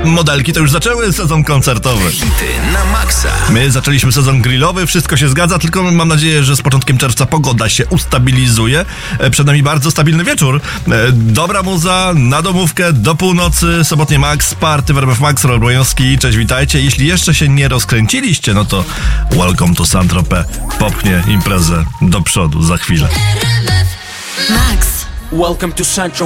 modelki to już zaczęły sezon koncertowy. Hity na maksa. My zaczęliśmy sezon grillowy, wszystko się zgadza, tylko mam nadzieję, że z początkiem czerwca pogoda się ustabilizuje. Przed nami bardzo stabilny wieczór. Dobra muza, na domówkę, do północy, sobotnie Max, party w RMF Max, Rolbrojowski, cześć, witajcie. Jeśli jeszcze się nie rozkręciliście, no to welcome to Saint-Tropez. Popchnie imprezę do przodu za chwilę. Max. Welcome to Saint-Tropez.